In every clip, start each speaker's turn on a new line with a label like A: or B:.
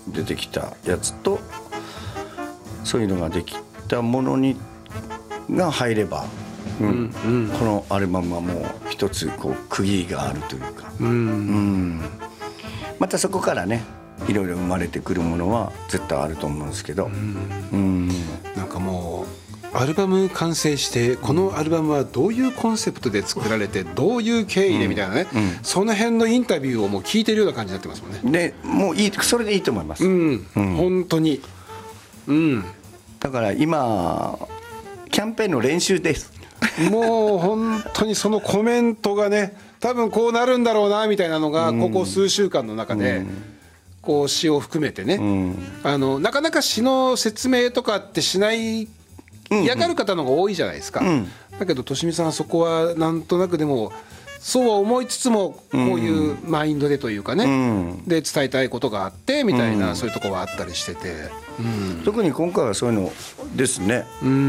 A: 出てきたやつとそういうのができたものが入れば、このアルバムはもう一つこう区切りがあるというか、またそこからねいろいろ生まれてくるものは絶対あると思うんですけど、
B: なんかもうアルバム完成してこのアルバムはどういうコンセプトで作られてどういう経緯でみたいなね、その辺のインタビューをもう聞いてるような感じになってますもんね。
A: でもういい、それでいいと思います。
B: 本当に、
A: だから今キャンペーンの練習です。
B: もう本当にそのコメントがね、多分こうなるんだろうなみたいなのがここ数週間の中でこう詩を含めてね、なかなか詩の説明とかってしない嫌がる方の方が多いじゃないですか。だけどとしみさんはそこはなんとなくでもそうは思いつつもこういうマインドでというかね、で伝えたいことがあってみたいな、そういうところはあったりしてて、
A: 特に今回はそういうのですね。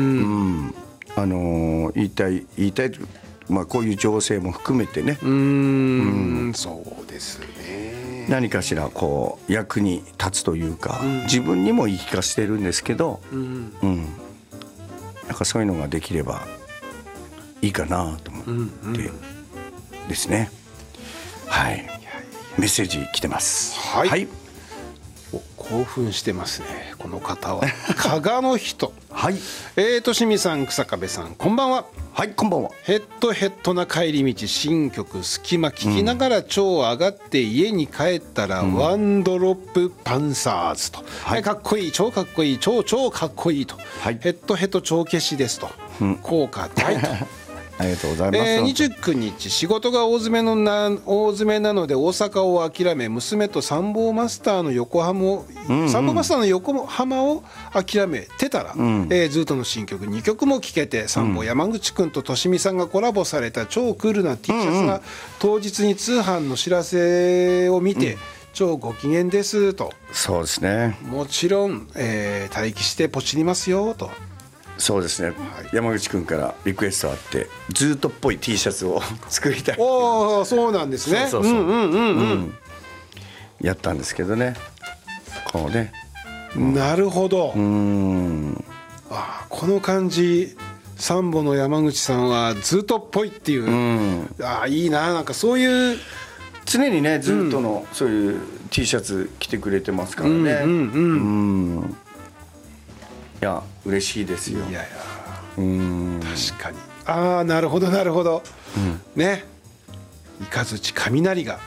A: 言いたい、こういう情勢も含めてね、
B: そうですね、
A: 何かしらこう役に立つというか、自分にも言い聞かせてるんですけど、なんかそういうのができればいいかなと思ってですね。はい、メッセージ来てます。はい、
B: 興奮してますねこの方は。加賀の人。
A: はい、
B: としみさん、草壁さん、こんばんは。
A: はい、こんばんは。
B: ヘッドな帰り道、新曲隙間聞きながら超上がって家に帰ったらワンドロップパンサーズと、かっこいい、超かっこいい、超かっこいいと、ヘッド超消しですと、効果大と。
A: ありがとうございます。
B: 29日仕事が大詰めなので大阪を諦め、娘とサンボマスターの横浜を諦めてたら、ズートの新曲2曲も聴けて、サンボ山口くんととしみさんがコラボされた超クールな T シャツが当日に通販の知らせを見て、超ご機嫌ですと。
A: そうですね、
B: もちろん、待機してポチりますよと。
A: そうですね、山口君からリクエストあってズートっぽい T シャツを作りたい。
B: おお、そうなんですね。
A: やったんですけどね、こうね。
B: なるほど。この感じ、サンボの山口さんはズートっぽいっていう、いいな、なんかそういう
A: 常にねズートのそういう T シャツ着てくれてますからね。いや嬉しいですよ。
B: いやいや、確かに。なるほどなるほど、ね、雷雷が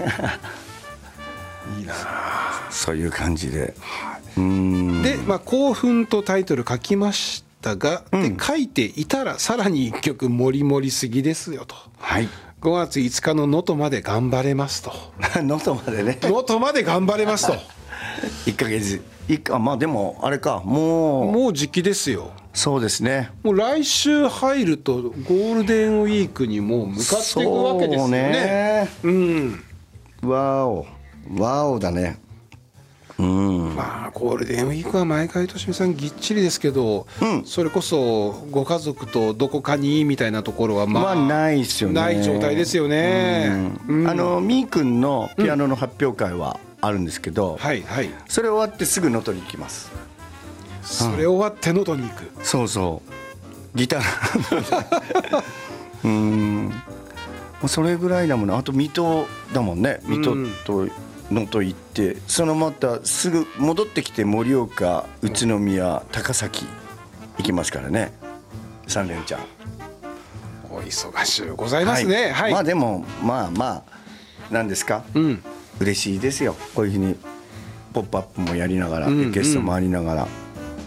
B: いいな、
A: そういう感じで。
B: で、興奮とタイトル書きましたが、で書いていたらさらに1曲盛り盛りすぎですよと。5月5日の能登まで頑張れますと。
A: 能登までね、
B: 能登まで頑張れますと。
A: 1ヶ月でもあれか、も
B: う時期ですよ。
A: そうですね、
B: もう来週入るとゴールデンウィークにもう向かっていくわけですよね。
A: ワオだね。
B: ゴールデンウィークは毎回としみさんぎっちりですけど、それこそご家族とどこかにみたいなところは
A: ないですよね。
B: ない状態ですよね。
A: みーくんのピアノの発表会はあるんですけど、それ終わってすぐ能登に行きます。
B: それ終わって能登に行く。
A: そうそう、ギターもうそれぐらいだもんね。あと水戸だもんね。水戸と能登行って、そのまたすぐ戻ってきて盛岡、宇都宮、高崎行きますからね、3連チャン。
B: お忙しゅうございますね。
A: でもなんですか、嬉しいですよ、こういうふうにポップアップもやりながら、ゲストもありながら。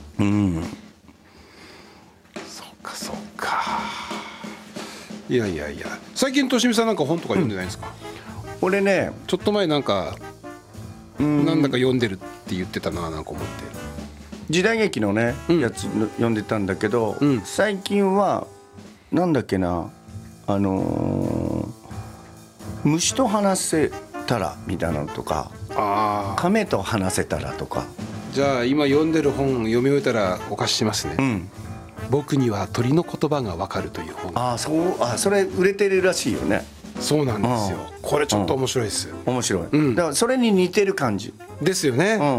B: そうか。いや最近としみさんなんか本とか読んでないんですか？
A: 俺ね、
B: ちょっと前なんだか読んでるって言ってたな、なんか思って。
A: 時代劇のね、やつ読んでたんだけど、最近はなんだっけな、虫と話せたらみたいなのとか、亀と話せたらとか。
B: じゃあ今読んでる本読み終えたらお貸ししますね。僕には鳥の言葉がわかるという本。
A: それ売れてるらしいよね。
B: そうなんですよ。これちょっと面白いです。
A: 面白い。だからそれに似てる感じ
B: ですよね。